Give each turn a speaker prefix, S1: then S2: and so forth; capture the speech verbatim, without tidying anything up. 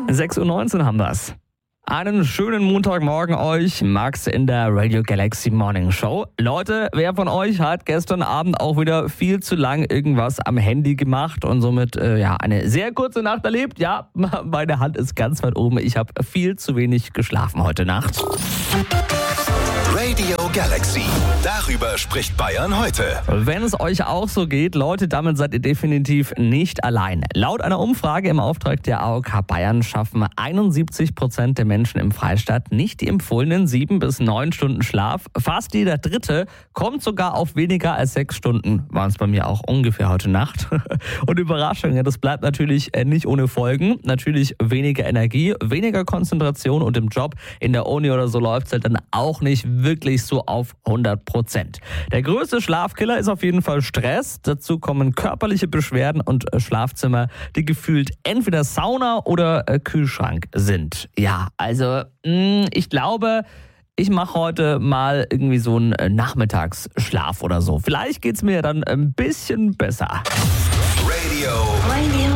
S1: sechs Uhr neunzehn haben wir's. Einen schönen Montagmorgen euch, Max in der Radio Galaxy Morning Show. Leute, wer von euch hat gestern Abend auch wieder viel zu lang irgendwas am Handy gemacht und somit äh, ja eine sehr kurze Nacht erlebt? Ja, meine Hand ist ganz weit oben. Ich habe viel zu wenig geschlafen heute Nacht.
S2: Radio Galaxy. Darüber spricht Bayern heute.
S1: Wenn es euch auch so geht, Leute, damit seid ihr definitiv nicht allein. Laut einer Umfrage im Auftrag der A O K Bayern schaffen einundsiebzig Prozent der Menschen im Freistaat nicht die empfohlenen sieben bis neun Stunden Schlaf. Fast jeder Dritte kommt sogar auf weniger als sechs Stunden. Waren es bei mir auch ungefähr heute Nacht. Und Überraschung, das bleibt natürlich nicht ohne Folgen. Natürlich weniger Energie, weniger Konzentration und im Job, in der Uni oder so läuft es halt dann auch nicht wirklich so auf hundert Prozent. Der größte Schlafkiller ist auf jeden Fall Stress. Dazu kommen körperliche Beschwerden und Schlafzimmer, die gefühlt entweder Sauna oder Kühlschrank sind. Ja, also mh, ich glaube, ich mache heute mal irgendwie so einen Nachmittagsschlaf oder so. Vielleicht geht's mir dann ein bisschen besser.
S2: Radio.
S3: Radio